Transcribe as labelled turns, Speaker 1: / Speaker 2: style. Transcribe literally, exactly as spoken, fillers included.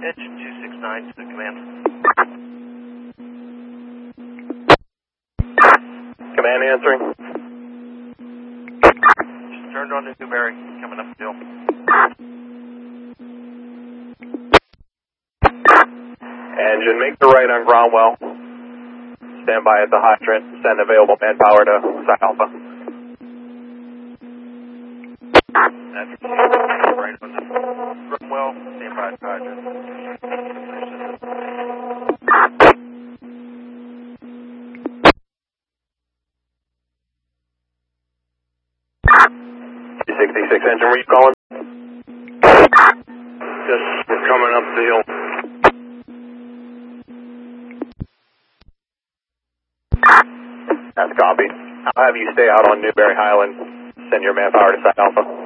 Speaker 1: Engine two six nine to the command.
Speaker 2: Command answering.
Speaker 1: Just turned on to Newberry, coming up the hill.
Speaker 2: Engine, make the right on Cromwell. Stand by at the hydrant. Send available manpower to Side Alpha.
Speaker 1: That's right on the Cromwell. Stand by at the hydrant.
Speaker 2: two sixty-six engine, were you calling?
Speaker 1: Just, we're coming up the hill.
Speaker 2: That's copied. I'll have you stay out on Newberry Highland. Send your manpower to Side Alpha.